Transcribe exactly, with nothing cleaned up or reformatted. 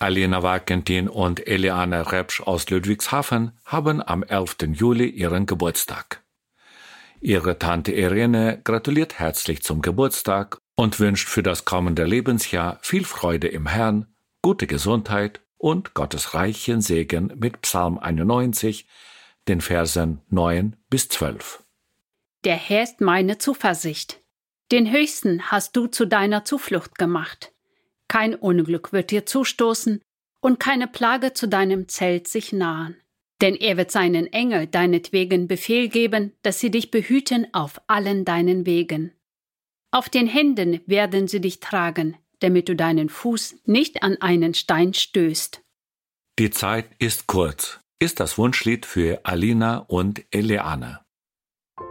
Alina Wagentin und Eliane Repsch aus Ludwigshafen haben am elften Juli ihren Geburtstag. Ihre Tante Irene gratuliert herzlich zum Geburtstag und wünscht für das kommende Lebensjahr viel Freude im Herrn, gute Gesundheit und Gottes reichen Segen mit Psalm einundneunzig, den Versen neun bis zwölf. Der Herr ist meine Zuversicht. Den Höchsten hast du zu deiner Zuflucht gemacht. Kein Unglück wird dir zustoßen und keine Plage zu deinem Zelt sich nahen. Denn er wird seinen Engel deinetwegen Befehl geben, dass sie dich behüten auf allen deinen Wegen. Auf den Händen werden sie dich tragen, damit du deinen Fuß nicht an einen Stein stößt. Die Zeit ist kurz, ist das Wunschlied für Alina und Eliane.